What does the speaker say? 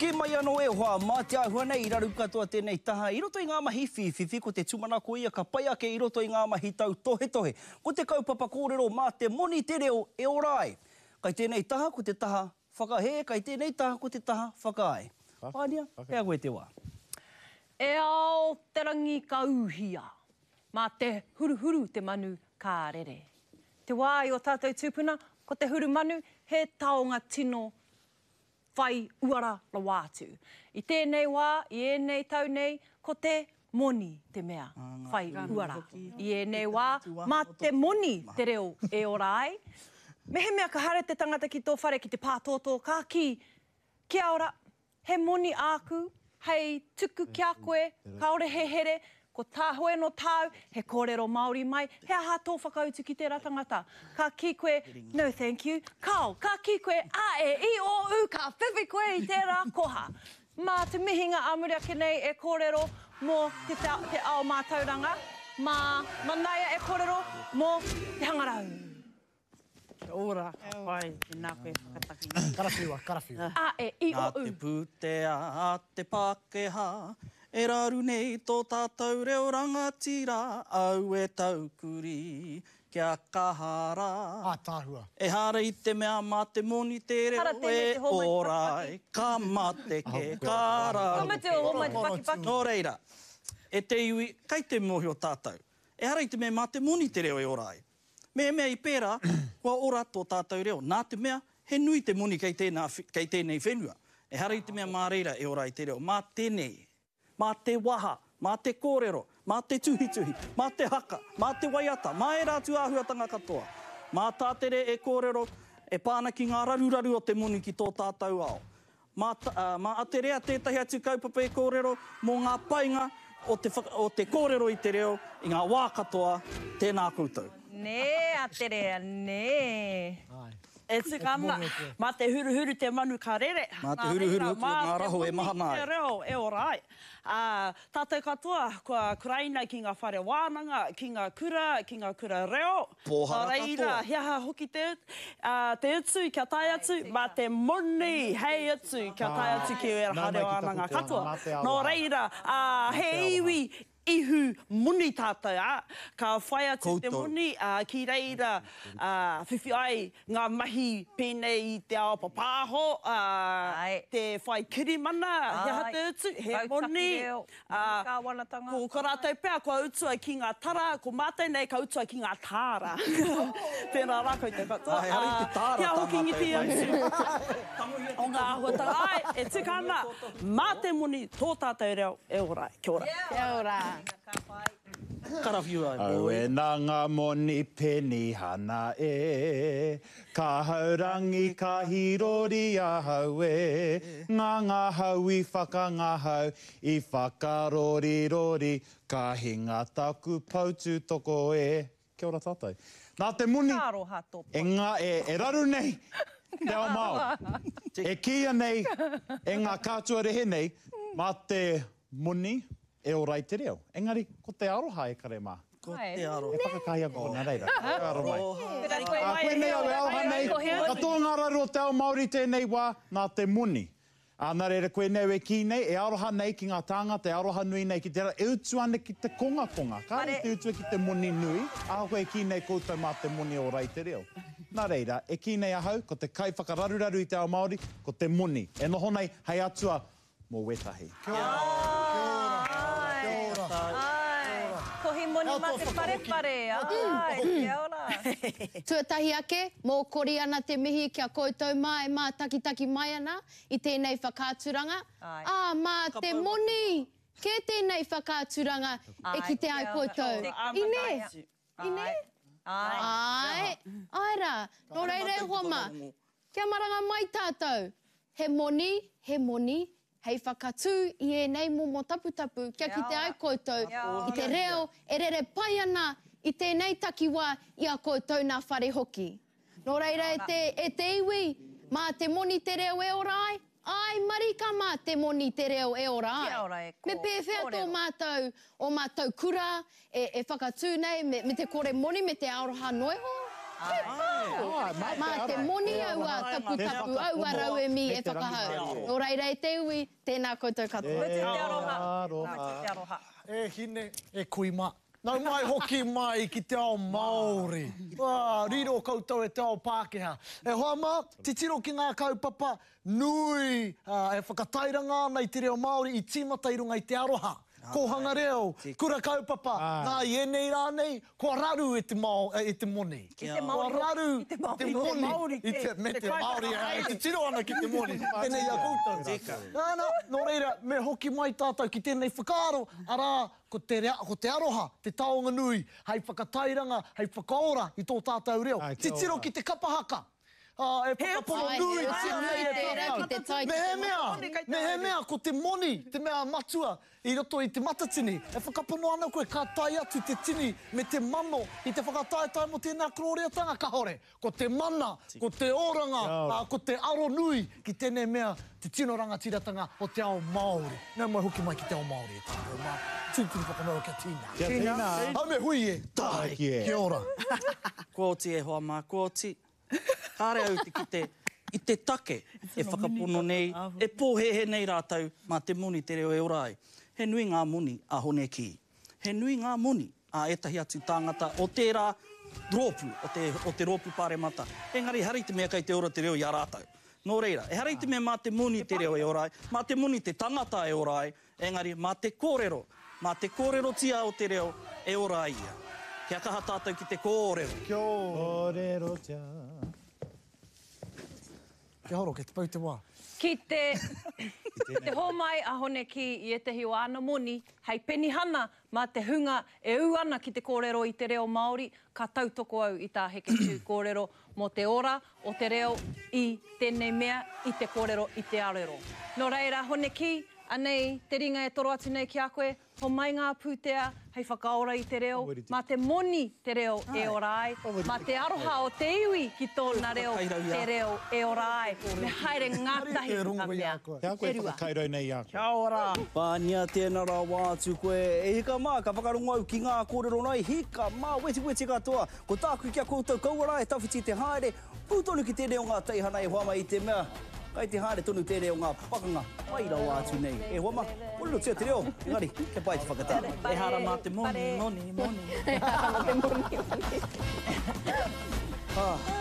Ke mai anō e hoa, mā te ahua nei, I raru katoa tēnei taha. I roto I ngā mahi whiwhiwhi, ko te tūmanako ia ka pai ake I roto I ngā mahi tau tohe tohe. Ko te kaupapa kōrero mā te moni te reo e orai. Kai tēnei taha, ko te taha whakahe, kai tēnei taha, ko te taha whakae. Pānia, hea koe te wā. E ao te rangi ka uhia, mā te huruhuru te manu kā rere. Te wā I o tātou tūpuna, ko te huru manu, he taonga tino whai uara rawātu. I tēnei wā, I ēnei tau nei, ko te moni te mea whai uara. I ēnei wā, mā te moni te reo e orai. Mehe mea ka hare te tangata ki tō whare ki te pātōtō ka ki. Kia ora, he moni āku, hei tuku kia koe, kaore he here, ko tā hoe no tāu, he kōrero Māori mai, he aha tō whakautu ki tērā tangata. Ka ki koe, no thank you, kao, ka ki koe, a e I o u, ka whiwhi koe I tērā koha. Mā te mihinga Amuriake nei e kōrero mō te ao mātauranga, mā manaia e kōrero mō te hangarau. Ora, whai, nā koe whakataki. Karawhiua, karawhiua. A e I o u. Nā te pūtea, a te Pākehā, e raru nei tō tātou reo rangatira, au e taukuri, kia kahara. Tāhua. E hara I te mea mā te moni te reo e orai, ka mate ke, ka raru. Ka mate o homai te paki. Nō reira, e te iwi, kai te mohi o tātou. E hara I te mea mā te moni te reo e orai. Mea I pērā, kua ora tō tātou reo. Nā te mea, he nui te moni kei tēnei whenua. E hara I te mea mā reira e orai te reo. Mā tēnei, mā te waha, mā te kōrero, mā te tuhituhi, mā te haka, mā te waiata, mā e rātu āhuatanga katoa. Mā tātere e kōrero, e pāna ki ngā raruraru o te moni ki tō tātou ao. Mā aterea tētahi atu kaupapa e kōrero mō ngā painga o te kōrero I te reo, I ngā wā katoa, tēnā koutou. Nē, aterea, nē. E tikana, mā te huruhuru te manu ka rere. Mā te huruhuru, ngā raho e maha nai. Te reo e orai. Tātou katoa, kua kuraina ki ngā whare wānanga, ki ngā kura reo. Pōhara reira, katoa. hiaha hoki te utu, kia tai atu, mā te moni, hei atu, kia tai atu ki e hare wānanga katoa. Nō reira, he iwi, ihu muni tātou, ka whai atu te muni, ki reira, whiwhi ai ngā mahi pēnei I te ao papāho, te whai kirimana, hiaha te utu, he moni. Ko rātou pēr, kua utua ki ngā tara, ko mātou nei ka utua ki ngā tāra. Tēnā rā koe te katoa. Hei te tāra Kia hoki ngi te tāmata. o ngā ahuatanga. Ai, e tikana, mā te moni, tō tātou reo, e orai. Kia ora. Kia ora. Karawhiua, Au e nā ngā moni peni hana e, ka haurangi ka hirori ahau e, ngā hau I whakangahau, I whakarorirori, ka hinga taku pautu toko e. Kia ora tātou. Nā te muni, Kāroha tō e raru nei, te ao Māori. E kia nei, e ngā kātua rehe nei, mā te muni, e orai te reo. Engari, ko te aroha e kare mā. Ko te aro. E whakakahia ko nā reira. Aro mai. Koe Koe nei au e aroha nei. Ka tō ngā raru o te ao Māori tēnei wā, nā te muni. Nā reira koe nei e ki nei, e aroha nei ki ngā tāngata, e aroha nui nei ki te rā. E utu ane ki te konga. Ka te utu ki te muni nui, a koe ki nei koutou mā te muni o orai te reo. Nā reira, e ki nei ahau, ko te kai whakararuraru I te ao Māori, ko te muni. E noho nei, hei atua, mō wetahi. Kohi moni mā te wharewhare. Ai, kia ora. Tuatahi ake, mō kori ana te mihi kia koutou mai, mā takitaki mai ana I tēnei whakāturanga. Mā te moni, ke tēnei whakāturanga e ki te ai koutou. Ine? Ine? Ai. Aira, nō reira e homa. Kia maranga mai tātou. He moni, hei whakatū I nei momo taputapu, kia ki te ai koutou, I te reo, e rere pai ana I tēnei takiwā I a koutou nā whare hoki. Nō reira e te iwi, mā te moni te reo e orai, ai marika mā te moni te reo e orai. Kia ora e ko. Me pēwhea tō mātou, o mātou kura, e whakatū nei, me te kore moni, me te aroha noiho. Mā te moni aua tapu aua rau e mi e whakahau. Nō reira e te ui, tēnā koutou katoa. Koe te aroha. E hine, e kuima. Nau mai hoki mai ki te ao Māori. Riro koutou e te ao Pākehā. E hoa mā, te tiro ki ngā kaupapa nui e whakatairanga nei te reo Māori I tīmata I runga I te aroha. Kohanga reo, kura kaupapa, nā ienei rānei, kua raru e te moni. Ki te Māori. Kua raru te moni. Me te Māori, e te tiro ana ki te moni. Tēnei a koutou. Nā, nō reira, me hoki mai tātou ki tēnei whakaaro, arā, ko te aroha, te taonga nui, hei whakatairanga, hei whakaora I tō tātou reo. Te tiro ki te kapahaka. E whakapono nui, me he mea, ko te moni, te mea matua, I roto I te matatini. E whakapono ana koe ka tai atu te tini me te mano I te whakataetai mo tēnā kroreatanga kahore. Ko te mana, ko te oranga, ko te aro nui ki tēnei mea te tino rangatiratanga o te ao Māori. Nau mai hoki mai ki te ao Māori e tātou mā. Tūpuni whakanau kia tīna. Kia tīna. Hame hui e. Tai. Kia ora. Kōti e hoa mā, kōti. Kāre au I te take e whakapono nei, e pōhehe nei rātau mā te moni te reo e orai. He nui ngā moni a hone ki. He nui ngā moni a etahi atu tāngata o tērā rōpu, o te rōpu pāremata. Engari, harei te mea kai te ora te reo I a rātau. Nō reira, e harei te mea mā te moni te reo e orai, mā te moni te tangata e orai, engari, mā te kōrero tia o te reo e orai ia. Kia kaha tātou ki te kōrero. Kōrero tia. Kia horo, ke te pau te wā. Ki te homai a hone ki I etehi o ana moni, hei penihana mā te hunga e uana ki te kōrero I te reo Māori, ka tautoko au I tā heke tū kōrero mo te ora o te reo I tēnei mea I te kōrero I te arero. Nō reira, hone ki, anei, te ringa e toro atu nei ki a koe, ho mai ngā pūtea, hei whakaora I te reo, mā te moni te reo e orai, mā te aroha o te iwi ki tōna reo te reo e orai, me haere ngātahi ngā mea. Kia koe whakakairau nei a koe. Kia ora. Pānia tēnā rā wātu koe, e hika mā, ka whakarongo au ki ngā kōrero nei, hika mā, weti katoa, ko tāku kia koutou kaurā e tawhiti te haere, pūtonu ki te reo ngā teihana e hoa mai I te mea. Kai te haere tonu te reo ngā pakanga, pai rau atu nei. E hoa ma, ulu tia te reo, engari, ke pai te whakatara. E hara mā te moni. E hara mā te moni.